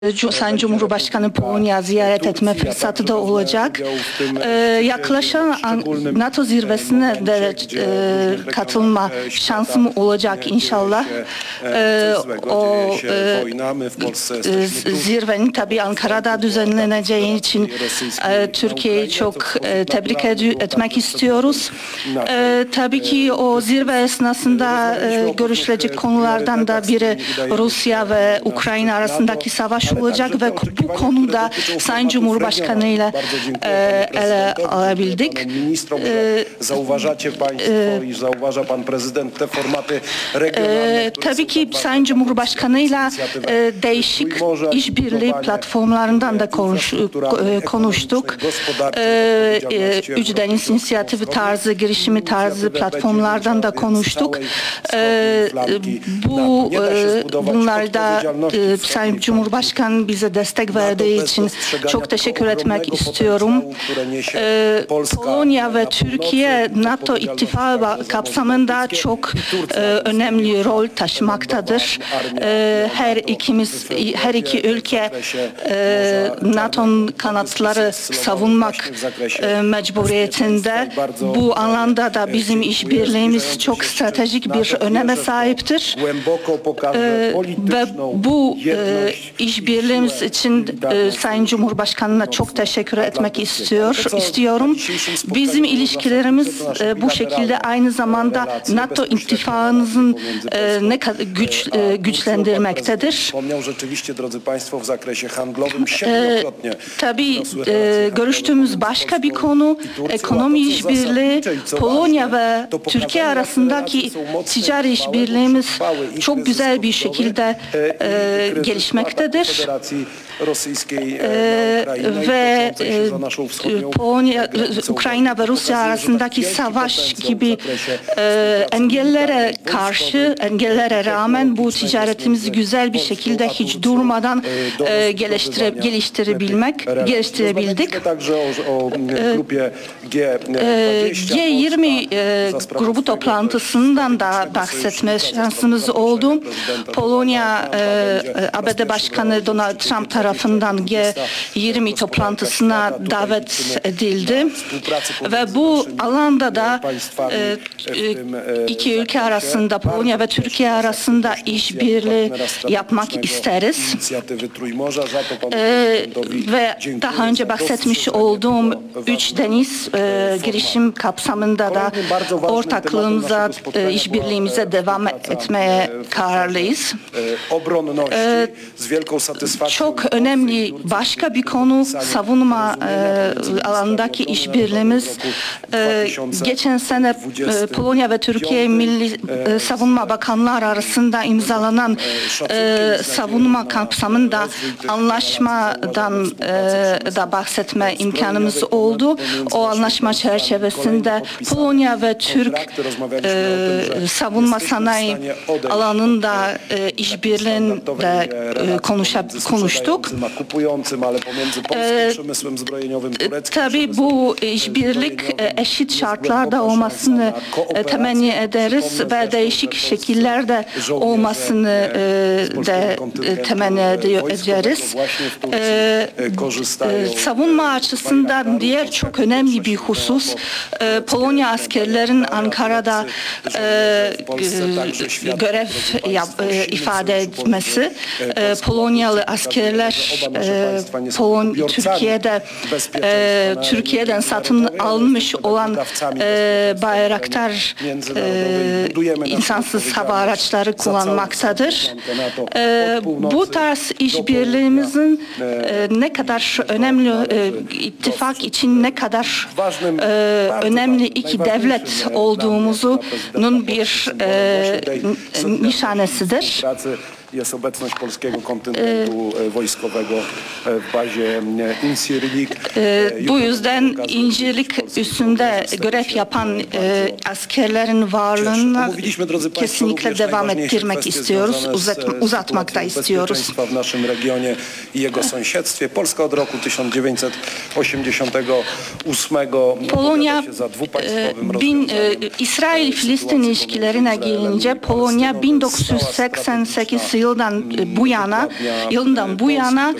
Sayın Cumhurbaşkanı Polonya ziyaret etme fırsatı da olacak. Yaklaşan NATO zirvesine de katılma şansım olacak inşallah. O zirvenin tabii Ankara'da düzenleneceği için Türkiye'yi çok tebrik etmek istiyoruz. Tabii ki o zirve esnasında görüşülecek konulardan da biri Rusya ve Ukrayna arasındaki savaş olacak ve bu konuda Sayın Cumhurbaşkanı ile ele alabildik. Tabii ki Sayın Cumhurbaşkanı ile değişik işbirliği platformlarından da konuştuk. Üç Deniz İnisiyatifi tarzı, girişimi tarzı platformlardan da konuştuk. Bunlarda Sayın Cumhurbaşkanı bize destek verdiği için çok teşekkür etmek istiyorum. Polonya ve Türkiye NATO ittifakı kapsamında çok önemli rol taşımaktadır. Her iki ülke NATO'nun kanatları savunmak mecburiyetinde. Bu alanda da bizim işbirliğimiz çok stratejik bir öneme sahiptir. Ve bu işbirliğimiz için Sayın Cumhurbaşkanı'na çok teşekkür etmek istiyorum. Bizim ilişkilerimiz bu şekilde aynı zamanda NATO ittifakımızın ne kadar güçlendirmektedir. Tabii görüştüğümüz başka bir konu ekonomi işbirliği. Polonya ve Türkiye arasındaki ticari işbirliğimiz çok güzel bir şekilde gelişmektedir. Ve Polonya, Ukrayna ve Rusya arasındaki savaş gibi engellere rağmen bu ticaretimizi güzel bir şekilde hiç durmadan geliştirebildik. G20 grubu toplantısından da bahsetme şansımız oldu. Polonya ABD Başkanı Donald Trump tarafından G20 toplantısına davet edildi ve bu alanda da iki ülke arasında, Polonya ve Türkiye arasında işbirliği yapmak isteriz. Ve daha önce bahsetmiş olduğum Üç Deniz girişim kapsamında da ortaklığımıza, işbirliğimize devam etmeye kararlıyız. Çok önemli başka bir konu savunma alanındaki işbirliğimiz. Geçen sene Polonya ve Türkiye Milli Savunma Bakanlar arasında imzalanan savunma kapsamında anlaşmadan da bahsetme imkanımız oldu. O anlaşma çerçevesinde Polonya ve Türk savunma sanayi alanında işbirliğinde konuştuk. Tabii bu işbirlik eşit şartlarda olmasını temenni ederiz ve değişik şekillerde olmasını da temenni ederiz. Savunma açısından diğer çok önemli bir husus Polonya askerlerin Ankara'da görev ifade etmesi. Polonyalı askerler Türkiye'den satın alınmış olan Bayraktar insansız hava araçları kullanmaktadır. Bu tarz işbirliğimizin ne kadar önemli, ittifak için ne kadar önemli iki devlet olduğumuzun bir nişanesidir. Jest obecność polskiego kontyngentu wojskowego w bazie Incirlik. Bu yüzden İncirlik üstünde görev yapan askerlerin varlığına kesinlikle devam ettirmek istiyoruz, uzatmak da istiyoruz. W naszym regionie i jego sąsiedztwie. Polska od roku 1988 Polonya, İsrail-Filistin ilişkilerine gelince Polonya 1988 yılından bu yana